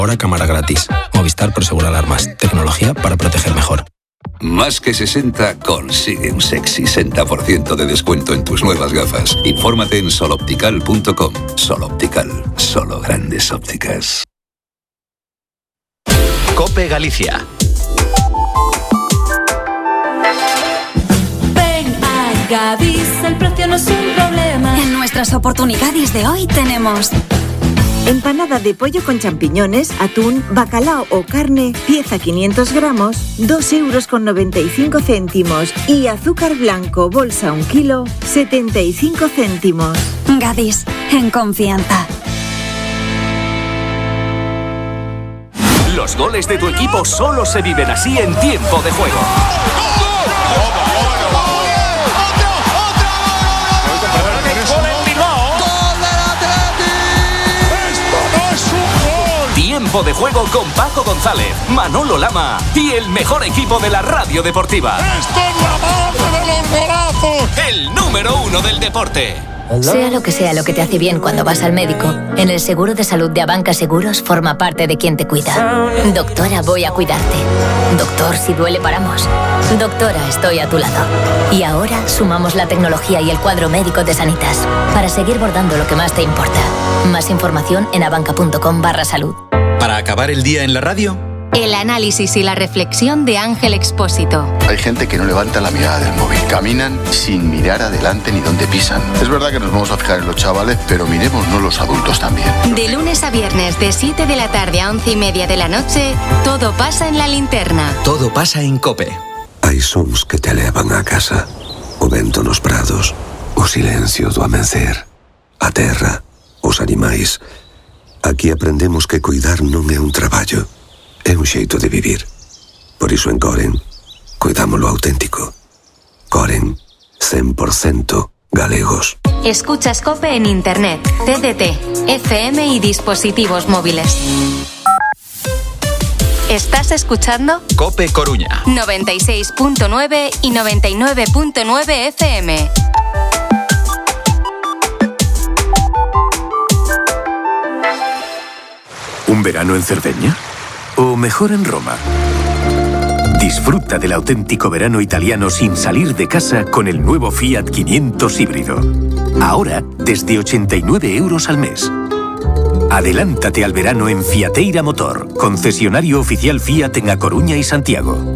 Ahora cámara gratis. Movistar Prosegur Alarmas. Tecnología para proteger mejor. Más que 60 consigue un sexy 60% de descuento en tus nuevas gafas. Infórmate en soloptical.com. Sol Optical. Solo grandes ópticas. COPE Galicia. Ven a Gadis, el precio no es un problema. En nuestras oportunidades de hoy tenemos empanada de pollo con champiñones, atún, bacalao o carne, pieza 500 gramos, 2,95 € y azúcar blanco, bolsa 1 kilo, 75 céntimos. Gadis, en confianza. Los goles de tu equipo solo se viven así en tiempo de juego. Tiempo de juego con Paco González, Manolo Lama y el mejor equipo de la radio deportiva. ¡Esto es la base de los golazos! El número 1 del deporte. Sea lo que te hace bien cuando vas al médico, en el seguro de salud de Abanca Seguros forma parte de quien te cuida. Doctora, voy a cuidarte. Doctor, si duele paramos. Doctora, estoy a tu lado. Y ahora sumamos la tecnología y el cuadro médico de Sanitas para seguir bordando lo que más te importa. Más información en abanca.com/salud. Para acabar el día en la radio, el análisis y la reflexión de Ángel Expósito. Hay gente que no levanta la mirada del móvil. Caminan sin mirar adelante ni dónde pisan. Es verdad que nos vamos a fijar en los chavales, pero miremosnos los adultos también. De lunes a viernes, de 7 de la tarde a 11:30 de la noche, todo pasa en La Linterna. todo pasa en COPE. Hai sons que te levan a casa. O vento nos prados, o silencio do amencer, a terra, os animais. Aquí aprendemos que cuidar non é un traballo, é un xeito de vivir. Por iso en Coren, cuidamos lo auténtico. Coren, 100% galegos. Escuchas COPE en Internet, CDT, FM y dispositivos móviles. ¿Estás escuchando? COPE Coruña. 96.9 y 99.9 FM. ¿Un verano en Cerdeña? ¿O mejor en Roma? Disfruta del auténtico verano italiano sin salir de casa con el nuevo Fiat 500 híbrido. Ahora, desde 89 € al mes. Adelántate al verano en Fiateira Motor, concesionario oficial Fiat en A Coruña y Santiago.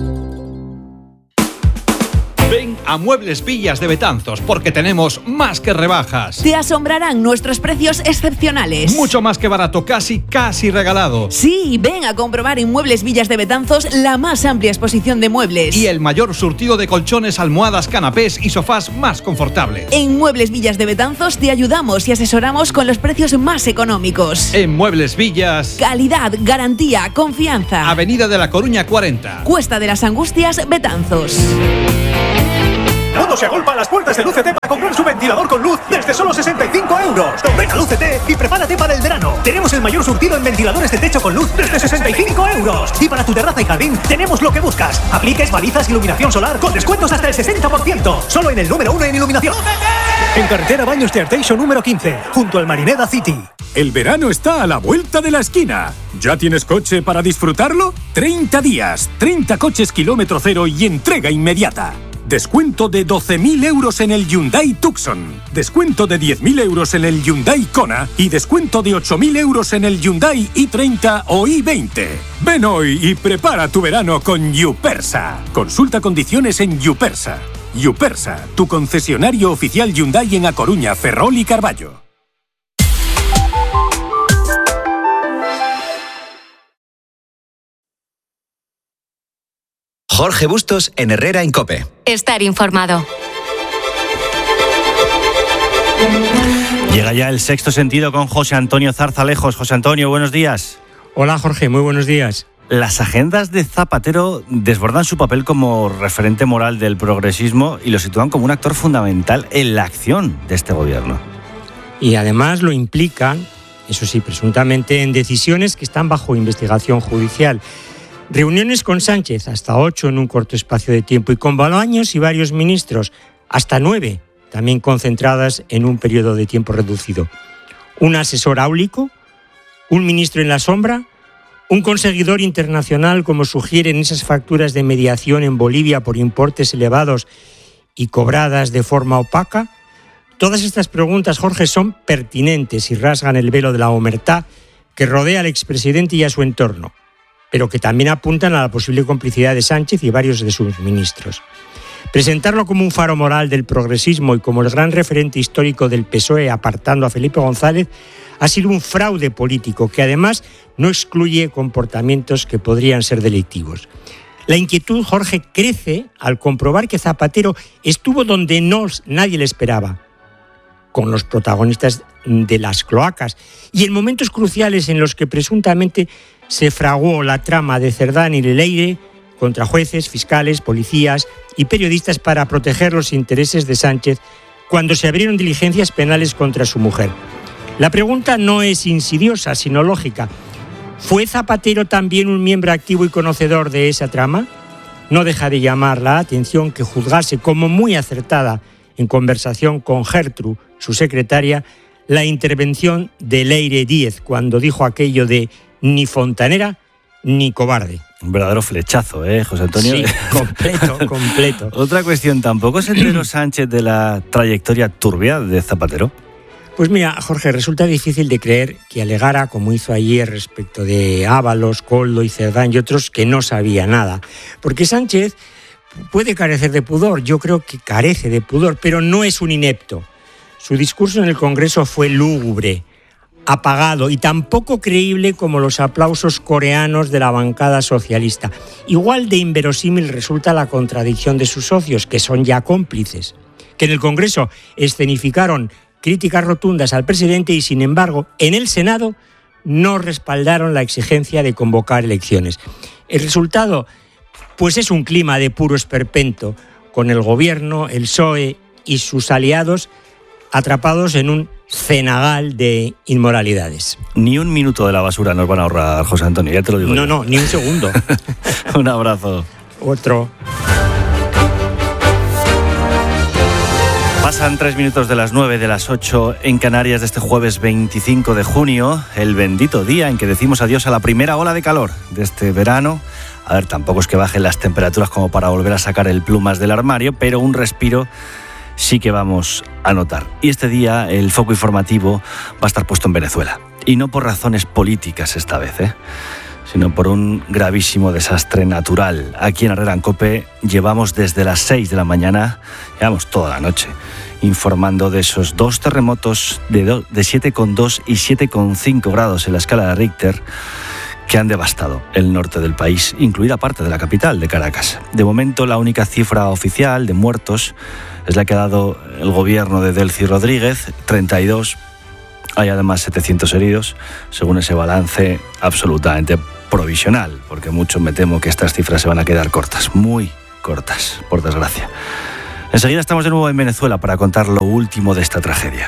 Ven a Muebles Villas de Betanzos porque tenemos más que rebajas. Te asombrarán nuestros precios excepcionales. Mucho más que barato, casi regalado. Sí, ven a comprobar en Muebles Villas de Betanzos la más amplia exposición de muebles. Y el mayor surtido de colchones, almohadas, canapés y sofás más confortables. En Muebles Villas de Betanzos te ayudamos y asesoramos con los precios más económicos. En Muebles Villas... calidad, garantía, confianza. Avenida de la Coruña 40. Cuesta de las Angustias, Betanzos. Mundo se agolpa a las puertas de Lucete para comprar su ventilador con luz desde solo 65 €. Ven a Lucete y prepárate para el verano. Tenemos el mayor surtido en ventiladores de techo con luz desde 65 €. Y para tu terraza y jardín tenemos lo que buscas. Apliques, balizas, iluminación solar con descuentos hasta el 60%. Solo en el número 1 en iluminación. En carretera Baños de Arteixo número 15, junto al Marineda City. El verano está a la vuelta de la esquina. ¿Ya tienes coche para disfrutarlo? 30 días, 30 coches kilómetro cero y entrega inmediata. Descuento de 12.000 € en el Hyundai Tucson. Descuento de 10.000 € en el Hyundai Kona. Y descuento de 8.000 € en el Hyundai i30 o i20. Ven hoy y prepara tu verano con Yupersa. Consulta condiciones en Yupersa. Yupersa, tu concesionario oficial Hyundai en A Coruña, Ferrol y Carballo. Jorge Bustos en Herrera en COPE. Estar informado. Llega ya el Sexto Sentido con José Antonio Zarzalejos. José Antonio, buenos días. Hola Jorge, muy buenos días. Las agendas de Zapatero desbordan su papel como referente moral del progresismo y lo sitúan como un actor fundamental en la acción de este gobierno. Y además lo implican, eso sí, presuntamente en decisiones que están bajo investigación judicial. Reuniones con Sánchez, hasta 8 en un corto espacio de tiempo, y con Bolaños y varios ministros, hasta 9, también concentradas en un periodo de tiempo reducido. Un asesor áulico, un ministro en la sombra, Un conseguidor internacional, como sugieren esas facturas de mediación en Bolivia por importes elevados y cobradas de forma opaca. Todas estas preguntas, Jorge, son pertinentes y rasgan el velo de la omertá que rodea al expresidente y a su entorno, pero que también apuntan a la posible complicidad de Sánchez y varios de sus ministros. Presentarlo como un faro moral del progresismo y como el gran referente histórico del PSOE apartando a Felipe González ha sido un fraude político que además no excluye comportamientos que podrían ser delictivos. La inquietud, Jorge, crece al comprobar que Zapatero estuvo donde nadie le esperaba, con los protagonistas de las cloacas y en momentos cruciales en los que presuntamente se fraguó la trama de Cerdán y Leire contra jueces, fiscales, policías y periodistas para proteger los intereses de Sánchez cuando se abrieron diligencias penales contra su mujer. La pregunta no es insidiosa, sino lógica. ¿Fue Zapatero también un miembro activo y conocedor de esa trama? No deja de llamar la atención que juzgase como muy acertada en conversación con Gertrude, su secretaria, la intervención de Leire Díez cuando dijo aquello de ni fontanera ni cobarde. Un verdadero flechazo, José Antonio. Sí, completo. Otra cuestión, ¿tampoco se enteró Sánchez de la trayectoria turbia de Zapatero? Pues mira, Jorge, resulta difícil de creer que alegara, como hizo ayer respecto de Ábalos, Koldo y Cerdán y otros, que no sabía nada. Porque Sánchez puede carecer de pudor, yo creo que carece de pudor, pero no es un inepto. Su discurso en el Congreso fue lúgubre, apagado y tan poco creíble como los aplausos coreanos de la bancada socialista. Igual de inverosímil resulta la contradicción de sus socios, que son ya cómplices, que en el Congreso escenificaron críticas rotundas al presidente y, sin embargo, en el Senado no respaldaron la exigencia de convocar elecciones. El resultado, pues, es un clima de puro esperpento, con el Gobierno, el PSOE y sus aliados atrapados en un cenagal de inmoralidades. Ni un minuto de la basura nos van a ahorrar, José Antonio, ya te lo digo. No, ni un segundo. Un abrazo. Otro. Pasan 3 minutos de las 9 de las 8 en Canarias de este jueves 25 de junio, el bendito día en que decimos adiós a la primera ola de calor de este verano. A ver, tampoco es que bajen las temperaturas como para volver a sacar el plumas del armario, pero un respiro sí que vamos a notar. Y este día el foco informativo va a estar puesto en Venezuela. Y no por razones políticas esta vez, sino por un gravísimo desastre natural. Aquí en Herrera en Cope llevamos desde las 6 de la mañana, llevamos toda la noche, informando de esos 2 terremotos de 7,2 y 7,5 grados en la escala de Richter que han devastado el norte del país, incluida parte de la capital, de Caracas. De momento, la única cifra oficial de muertos es la que ha dado el gobierno de Delcy Rodríguez, 32. Hay además 700 heridos, según ese balance absolutamente provisional, porque mucho me temo que estas cifras se van a quedar cortas, muy cortas, por desgracia. Enseguida estamos de nuevo en Venezuela para contar lo último de esta tragedia.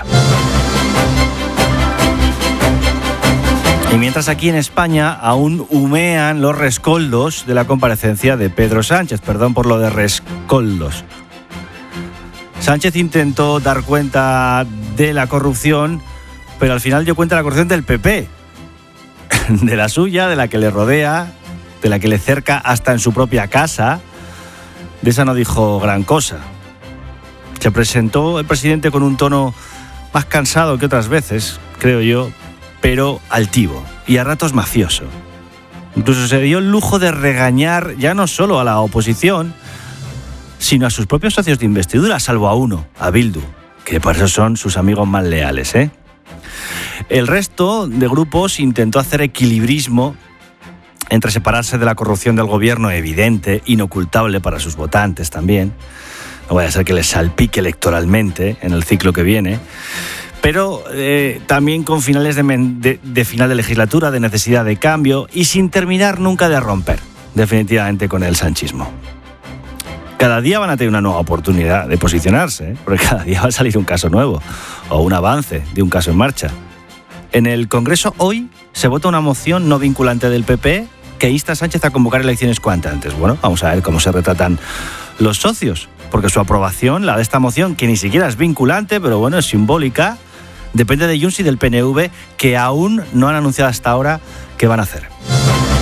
Y mientras aquí en España aún humean los rescoldos de la comparecencia de Pedro Sánchez, perdón por lo de rescoldos. Sánchez intentó dar cuenta de la corrupción, pero al final dio cuenta de la corrupción del PP, de la suya, de la que le rodea, de la que le cerca hasta en su propia casa. De esa no dijo gran cosa. Se presentó el presidente con un tono más cansado que otras veces, creo yo, pero altivo y a ratos mafioso. Incluso se dio el lujo de regañar ya no solo a la oposición, sino a sus propios socios de investidura, salvo a uno, a Bildu, que por eso son sus amigos más leales, El resto de grupos intentó hacer equilibrismo entre separarse de la corrupción del gobierno, evidente, inocultable para sus votantes también. No vaya a ser que les salpique electoralmente en el ciclo que viene. Pero también con finales de final de legislatura, de necesidad de cambio y sin terminar nunca de romper definitivamente con el sanchismo. Cada día van a tener una nueva oportunidad de posicionarse, porque cada día va a salir un caso nuevo o un avance de un caso en marcha. En el Congreso hoy se vota una moción no vinculante del PP que insta a Sánchez a convocar elecciones cuanto antes. Bueno, vamos a ver cómo se retratan los socios, porque su aprobación, la de esta moción, que ni siquiera es vinculante, pero bueno, es simbólica, depende de Junts y del PNV, que aún no han anunciado hasta ahora qué van a hacer.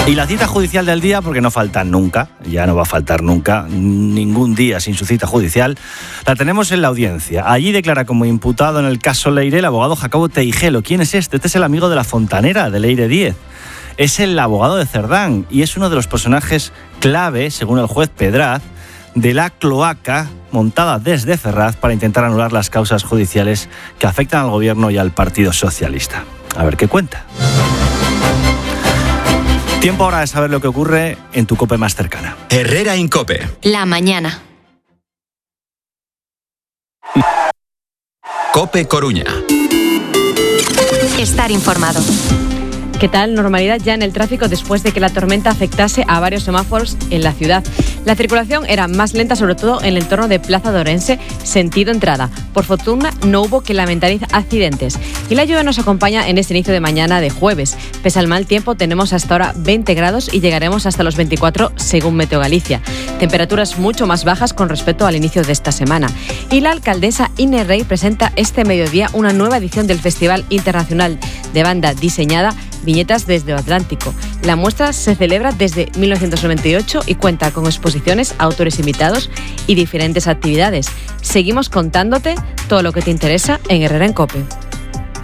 Y la cita judicial del día, porque no faltan nunca, ya no va a faltar nunca, ningún día sin su cita judicial, la tenemos en la audiencia. Allí declara como imputado en el caso Leire el abogado Jacobo Teijelo. ¿Quién es este? Este es el amigo de la fontanera, de Leire 10. Es el abogado de Cerdán y es uno de los personajes clave, según el juez Pedraz, de la cloaca montada desde Ferraz para intentar anular las causas judiciales que afectan al gobierno y al Partido Socialista. A ver qué cuenta. Tiempo ahora de saber lo que ocurre en tu COPE más cercana. Herrera Incope. La mañana. COPE Coruña. Estar informado. ¿Qué tal? Normalidad ya en el tráfico después de que la tormenta afectase a varios semáforos en la ciudad. La circulación era más lenta, sobre todo en el entorno de Plaza de Orense, sentido entrada. Por fortuna, no hubo que lamentar accidentes. Y la lluvia nos acompaña en este inicio de mañana de jueves. Pese al mal tiempo, tenemos hasta ahora 20 grados y llegaremos hasta los 24 según Meteo Galicia. Temperaturas mucho más bajas con respecto al inicio de esta semana. Y la alcaldesa Inés Rey presenta este mediodía una nueva edición del Festival Internacional de Banda Diseñada Viñetas desde el Atlántico. La muestra se celebra desde 1998 y cuenta con exposiciones, autores invitados y diferentes actividades. Seguimos contándote todo lo que te interesa en Herrera en COPE.